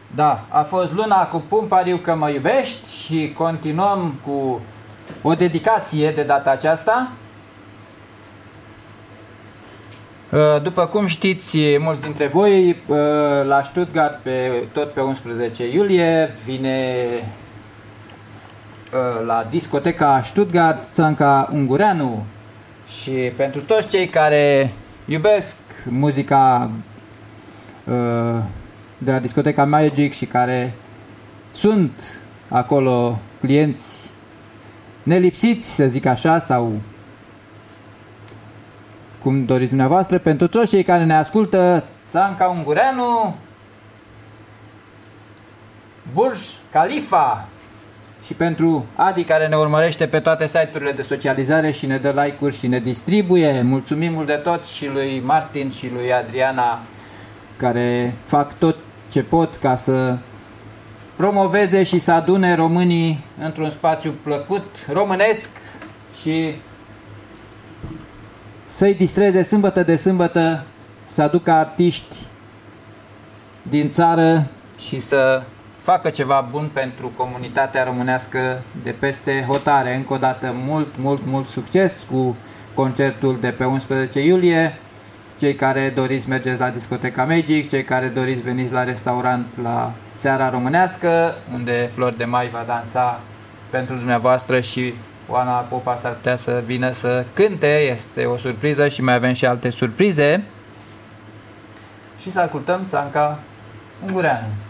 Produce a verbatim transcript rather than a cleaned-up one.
Da, a fost luna cu Pun pariu că mă iubești și continuăm cu o dedicație de data aceasta. După cum știți, mulți dintre voi, la Stuttgart, pe, tot pe unsprezece iulie, vine la discoteca Stuttgart Țanca Ungureanu. Și pentru toți cei care iubesc muzica de la discoteca Magic și care sunt acolo clienți nelipsiți, să zic așa, sau cum doriți dumneavoastră, pentru toți cei care ne ascultă, Țanca Ungureanu, Burj Khalifa. Și pentru Adi, care ne urmărește pe toate site-urile de socializare și ne dă like-uri și ne distribuie, mulțumim mult de tot, și lui Martin și lui Adriana, care fac tot ce pot ca să promoveze și să adune românii într-un spațiu plăcut românesc și să-i distreze sâmbătă de sâmbătă, să aducă artiști din țară și să facă ceva bun pentru comunitatea românească de peste hotare. Încă o dată mult, mult, mult succes cu concertul de pe unsprezece iulie. Cei care doriți mergeți la discoteca Magic, cei care doriți veniți la restaurant la Seara Românească, unde Flori de Mai va dansa pentru dumneavoastră și Oana Popa s-ar putea să vină să cânte. Este o surpriză și mai avem și alte surprize. Și să ascultăm Țanca Ungureanu.